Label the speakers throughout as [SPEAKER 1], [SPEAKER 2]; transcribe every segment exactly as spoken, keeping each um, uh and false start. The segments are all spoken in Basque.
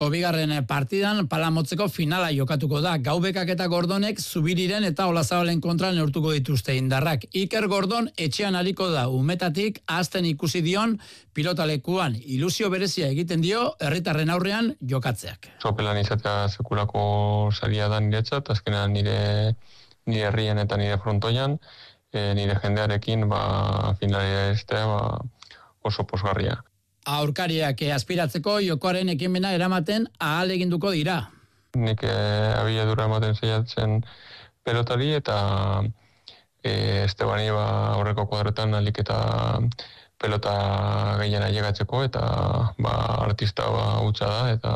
[SPEAKER 1] Obigarren partidan palamotzeko finala jokatuko da. Gaubekak eta Gordonek Zubiriren eta Olazabalen kontra neurtuko dituzte indarrak. Iker Gordon etxean ariko da umetatik azten ikusi dion pilotalekuan. Ilusio berezia egiten dio herritarren aurrean jokatzeak.
[SPEAKER 2] Sopelan izatea sekulako saria da niretzat, azkenean nire, nire herrien eta nire frontoian, e, nire jendearekin ba, finalera estea ba, oso posgarria.
[SPEAKER 1] Aurkariak aspiratzeko jokoaren ekimena eramaten ahal eginduko dira.
[SPEAKER 2] Nik eh, abiadura ematen zeiatzen pelotari eta eh, Estebani ba, aurreko kuadretan alik eta pelota gehiena llegatzeko eta ba, artista ba, utza da eta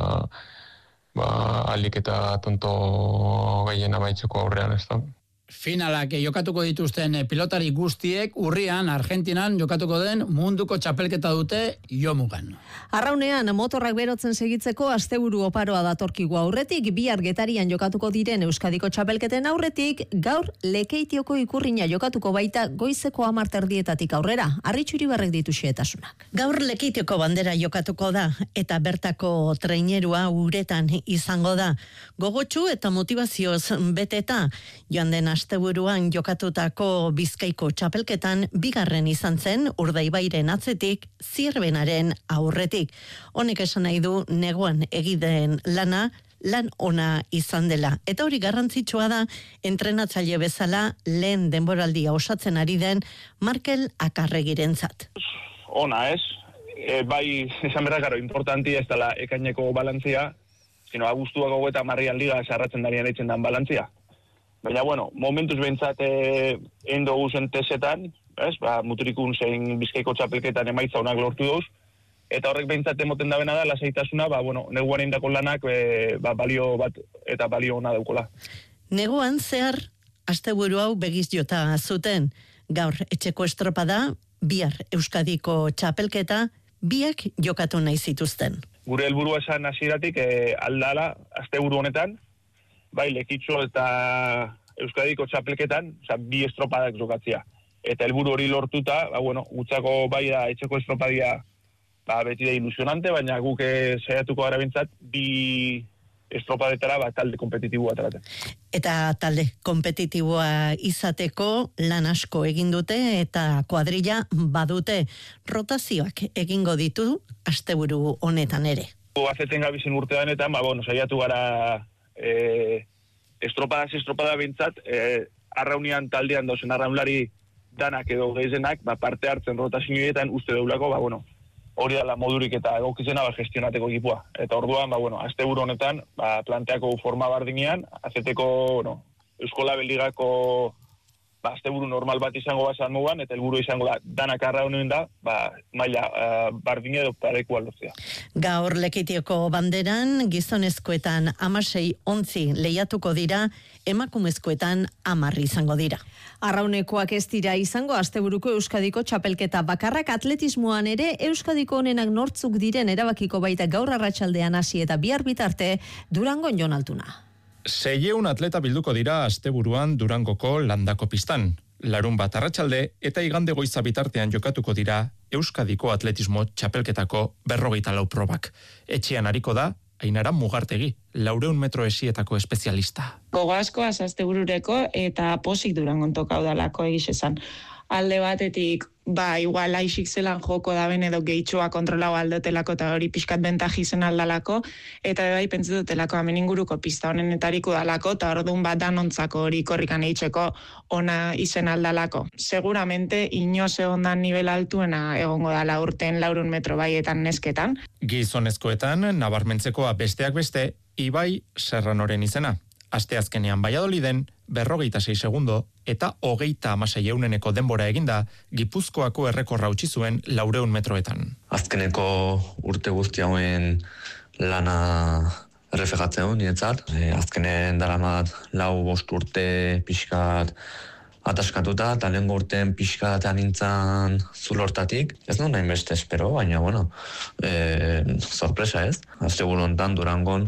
[SPEAKER 2] ba, alik eta tonto gehiena baitzeko aurrean ez da.
[SPEAKER 1] Finalak jokatuko dituzten pilotari guztiek urrian Argentinan jokatuko den munduko txapelketa dute jomugan.
[SPEAKER 3] Arraunean motorrak berotzen segitzeko asteburu oparoa datorkigu aurretik, bihar Getarian jokatuko diren Euskadiko txapelketen aurretik, gaur Lekeitioko ikurrina jokatuko baita goizeko hamar terdietatik aurrera. Arritxu Iribarrek ditu xehetasunak.
[SPEAKER 4] Gaur Lekeitioko bandera jokatuko da eta bertako trainerua uretan izango da. Gogotsu eta motivazioz beteta joan den asteburuan jokatutako Bizkaiko txapelketan bigarren izan zen Urdaibairen atzetik Zierbenaren aurretik. Honek esan nahi du neguan egiten lana lan ona izan dela. Eta hori garrantzitsua da entrenatzaile bezala lehen denboraldia osatzen ari den Markel Akarregirentzat.
[SPEAKER 5] Ona ez, e, bai esan berra, garo, importantia ez dela ekaineko balantzia, sino abuztuako eta marrian liga sarratzen darien eitzen dan balantzia. Baina, bueno, momentuz behintzat eh, endo guzen tesetan, ez, ba, muturikun zein Bizkaiko txapelketan emaitza honak lortu dauz, eta horrek behintzat emoten da bena da, lasaitasuna, ba, bueno, neguan indako lanak e, ba, balio bat eta balio ona daukola.
[SPEAKER 4] Neguan zehar, asteburu hau begiz jota zuten, gaur etxeko estropada, bihar Euskadiko txapelketa, biak jokatu nahi zituzten.
[SPEAKER 5] Gure helburua esan hasieratik e, aldala, asteburu honetan, bai, Lekitxo eta Euskadiko txapelketan, oza, bi estropadak jokatzea. Eta helburu hori lortuta, ba, bueno, gutzako bai da etxeko estropadia ba, beti da ilusionante, baina guk saiatuko gara bintzat, bi estropadetara ba, talde kompetitiboa ateratzen.
[SPEAKER 4] Eta talde kompetitiboa izateko lan asko egin dute eta kuadrilla badute, rotazioak egingo ditu asteburu honetan ere.
[SPEAKER 5] Azeten gabizen urtean eta, ba, bueno, saiatu gara E, estropadas estropada bintzat, e, arraunian taldean dozen arraunlari danak edo gehizenak, ba, parte hartzen rotazioetan uste deulako, ba, bueno, hori dala modurik eta egokizena ba, gestionateko ekipua. Eta orduan, ba, bueno, asteburu honetan, ba, planteako forma bardinean, azeteko, bueno, Euskola Beligako ba, asteburu normal bat izango bazan mugan, eta helburu izango da, danak arraunen da, ba, maila uh, bardine edo pareku aldotzea.
[SPEAKER 4] Gaur Lekeitioko banderan, gizonezkoetan amasei ontzi lehiatuko dira, emakumezkoetan amarri izango dira.
[SPEAKER 3] Arraunekoak ez dira izango asteburuko Euskadiko txapelketa bakarrak, atletismoan ere Euskadiko honenak nortzuk diren erabakiko baita gaur arratsaldean hasi eta bihar bitarte Durangon Jon Altuna.
[SPEAKER 6] Seiehun atleta bilduko dira asteburuan Durangoko landako pistan. Larun bat arratsalde eta igande goiza bitartean jokatuko dira Euskadiko atletismo txapelketako berrogeita lau probak. Etxean ariko da Ainara Mugartegi, laureun metro esietako espezialista.
[SPEAKER 7] Gogo asko asteburureko eta posik Durangon tokau dalako egiz esan. Alde batetik, ba, igual aixik zelan joko daben edo gehitxoa kontrolau aldotelako eta hori pixkat bentaji zen aldalako, eta bai pentsetutelako hemen inguruko pista honenetariko dalako, eta orduan bat danontzako hori korrikan eitzeko ona izen aldalako. Seguramente, inoz egondan nivel altuena egongo dala urten laurun metro baietan nesketan.
[SPEAKER 6] Gizonezkoetan, nabarmentzekoa besteak beste, Ibai Serranoren izena. Asteazkenean Valladoliden, berrogeita sei segundo eta hogeita hamasei euneneko denbora eginda Gipuzkoako errekorra utzi zuen laureun metroetan.
[SPEAKER 8] Azkeneko urte guzti hauen lana errefegatzen niretzat. E, azkenen daramat lau bost urte pixkat ataskatuta, eta lehen urtean pixkat anintzan zulortatik. Ez non nahi beste espero, baina, bueno, e, sorpresa ez. Aztegun hontan Durangon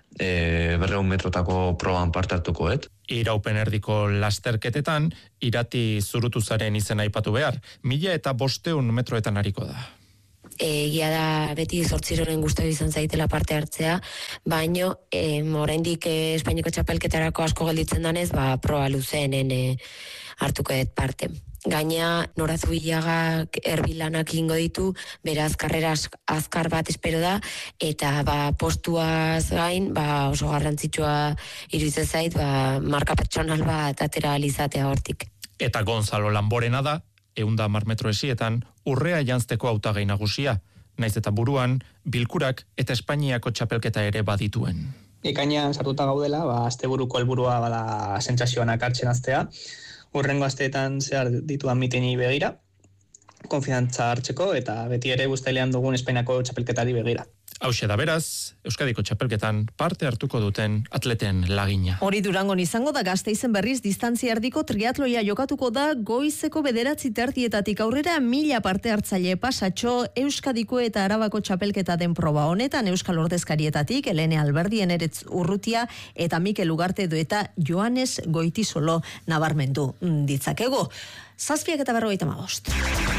[SPEAKER 8] E, berreun metrotako proban parte hartukoet.
[SPEAKER 6] Iraupen erdiko lasterketetan, Irati Zurutuzaren izena aipatu behar, mila eta bosteun metroetan hariko da.
[SPEAKER 9] egia da beti zortziroren guztu izan zaitela parte hartzea, baino e, oraindik e, Espainiako txapelketarako asko gelditzen danez, ba, proa luzeenen e, hartuko dut parte. Gaina Norazu Bilagak erbilanak ingo ditu, beraz karrera azkar bat espero da, eta ba, postuaz gain ba, oso garrantzitsua iruditzen zait, ba, marka pertsonal bat atera alizatea hortik.
[SPEAKER 6] Eta Gonzalo Lamborena da, ehun eta hamar metro esietan, urrea janzteko hautagai nagusia, naiz eta buruan, bilkurak eta Espainiako txapelketa ere badituen.
[SPEAKER 10] Ekainean sartuta gaudela, ba, asteburuko helburua bada sentsazioanak hartzen hastea. Urrengo asteetan zehar ditudan miteni begira, konfiantza hartzeko eta beti ere uztailean dugun Espainiako txapelketari begira.
[SPEAKER 6] Hauxe da beraz, Euskadiko txapelketan parte hartuko duten atleten lagina.
[SPEAKER 3] Hori Durangon izango da, Gasteizen berriz distantzia erdiko triatloia jokatuko da goizeko bederatzi terdietatik aurrera mila parte hartzaile pasatxo Euskadiko eta Arabako txapelketa den proba honetan Euskal Ordezkarietatik Elene Alberdien eretz urrutia eta Mikel Ugarte edo eta Joanes Goitizolo nabarmendu ditzakego. Zazpiak eta berrogeita hamabost.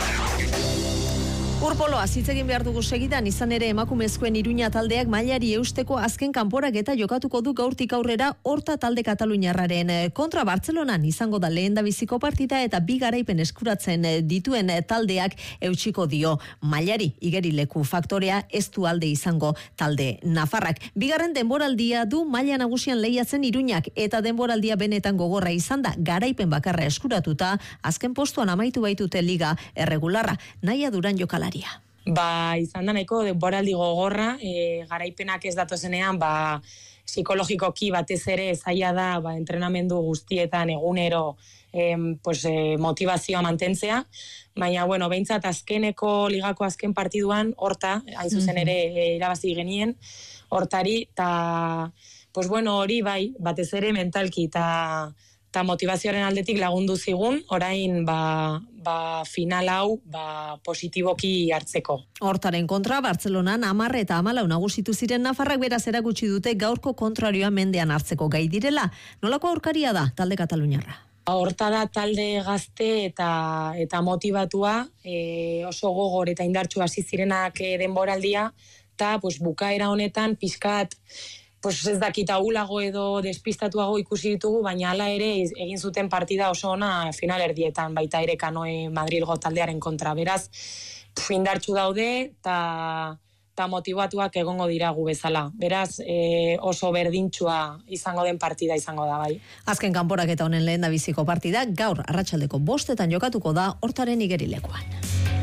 [SPEAKER 3] Urpoloa zitzegin behar dugu segidan, izan ere emakumezkoen Iruña taldeak mailari eusteko azken kanporak eta jokatuko du gaurtik aurrera Horta talde Kataluniarraren kontra Bartzelonan izango da lehen da biziko partida eta bi garaipen eskuratzen dituen taldeak eutsiko dio mailari igerileku faktorea ez du alde izango talde nafarrak. Bigarren denboraldia du maila nagusian lehiatzen Iruñak eta denboraldia benetan gogorra izan da garaipen bakarra eskuratuta azken postuan amaitu baitute liga erregularra. Naia Duran jokalari.
[SPEAKER 7] Ba, izan da nahiko denboraldi gogorra, e, garaipenak ez datozenean, ba, psikologikoki batez ere zaila da, ba, entrenamendu guztietan egunero e, pues, e, motivazioa mantentzea, baina, bueno, behintzat azkeneko ligako azken partiduan, Horta, hain zuzen ere e, irabazi genien, Hortari, eta, pues, bueno, hori bai, batez ere mentalki, eta eta motivazioaren aldetik lagundu zigun, orain ba, ba final hau ba, positiboki hartzeko.
[SPEAKER 3] Hortaren kontra, Bartzelonan hamar eta hamalau nagusitu ziren nafarrak beraz erakutsi dute gaurko kontrarioa mendean hartzeko gai direla. Nolako aurkaria da talde kataluniarra?
[SPEAKER 7] Horta da talde gazte eta eta motivatua, e, oso gogor eta indartsu hasi zirenak e, denboraldia, eta pues, bukaera honetan pixkat pues ez dakita ulago edo despistatuago ikusi ditugu, baina hala ere egin zuten partida oso ona final erdietan, baita ere Kanoe Madrilgo taldearen kontra. Beraz, indartsu daude eta ta motivatuak egongo dira gu bezala. Beraz, e, oso berdintxua izango den partida izango da, bai.
[SPEAKER 3] Azken kanporak eta honen lehen da biziko partida, gaur arratsaldeko bostetan jokatuko da Hortaren igerilekoan.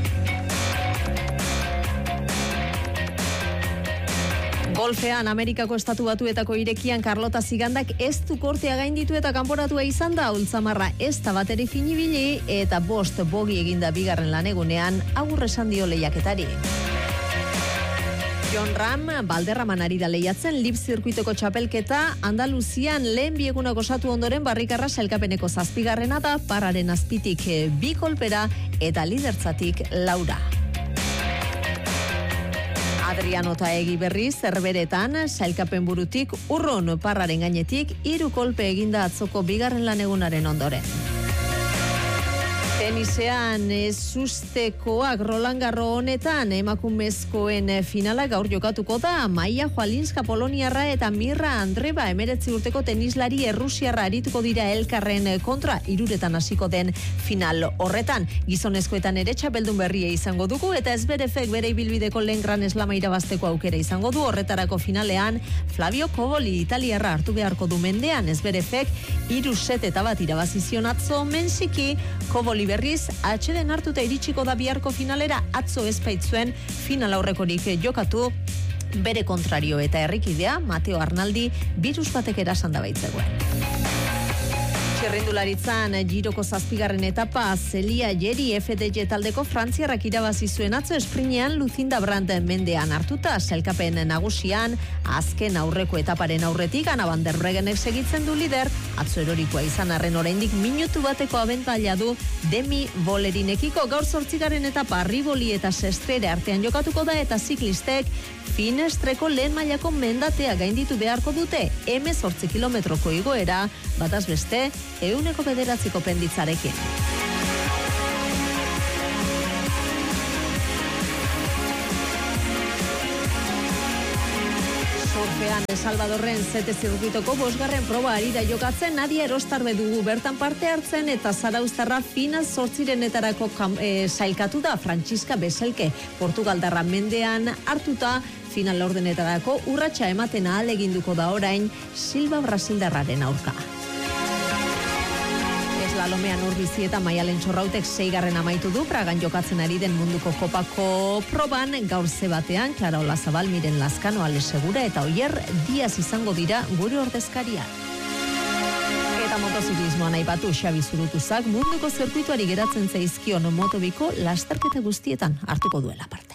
[SPEAKER 3] Golfean, Amerikako estatu batuetako irekian Carlota Zigandak ez du kortea gainditu eta kanporatua izan da, ultzamarra ez da bateri finibili eta bost bogi eginda bigarren lanegunean agur esan dio lehiaketari. Jon Ram, Balderraman ari da lehiatzen Lip zirkuitoko txapelketa, Andaluzian lehen biegunak osatu ondoren barrikarra sailkapeneko zazpigarrena da, parraren azpitik bi kolpera eta lidertzatik laura. Adriano Taegi berriz, zerberetan, sailkapen burutik, urron parraren gainetik, hiru kolpe eginda atzoko bigarren lanegunaren ondoren. Tenisean ezustekoak Roland Garros honetan emakumezkoen finala gaur jokatuko da. Maia Jualinska poloniarra eta Mirra Andreba emeretzi urteko tenislari errusiarra arituko dira elkarren kontra hiruretan hasiko den final horretan. Gizonezkoetan ere txapeldun berria izango dugu eta Zverevek bere ibilbideko lehen Gran Slama irabazteko aukera izango du. Horretarako finalean Flavio Koboli italiarra hartu beharko du mendean. Zverevek hiru set eta bat irabazizion atzo mensiki, Koboli berriz, atxeden hartuta iritsiko da biharko finalera, atzo ezpaitzuen final aurrekorik jokatu, bere kontrario eta herrikidea, Mateo Arnaldi, birus batek erasan da baitzegoen. Txirrindularitzan, Giroko zazpigarren etapa, Celia Jeri F D J taldeko frantziarrak irabazi zuen atzo esprinean Lucinda Brandt mendean hartuta, sailkapen nagusian, azken aurreko etaparen aurretik, Ana van der Breggenek segitzen du lider, atzo erorikoa izan arren oraindik minutu bateko abentaila du Demi Bolerinekiko. Gaur zortzigarren etapa, Rivoli eta Sestrere artean jokatuko da eta ziklistek Finestreko lehen mailako mendatea gainditu beharko dute, hemezortzi kilometroko igoera, bataz beste, ehuneko bederatziko penditzarekin. San Salvadorren zete zirkuitoko bosgarren proba ari da jokatzen, Nadia Erostarbe dugu bertan parte hartzen eta Zarauztarra final zortzirenetarako e, sailkatu da Francisca Beselke. Portugaldarra mendean hartuta final ordenetarako urratsa ematen ahal eginduko da orain Silva Brasildarraren aurka. Eslalomean Urbizi eta Maialen Txorrautek seigarren amaitu du, Pragan jokatzen ari den munduko kopako proban, gaur zebatean, Clara Olazabal, Miren Lazkano, Ale Segura eta Oier Diaz izango dira gure ordezkaria. Eta motoziklismoan aipatu Xabi Zurutuzak munduko zirkuituari geratzen zaizkion motobiko lasterketa guztietan hartuko duela parte.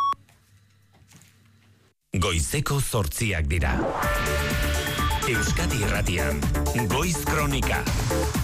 [SPEAKER 11] Goizeko zortziak dira. Euskadi Irratian, Goiz Kronika.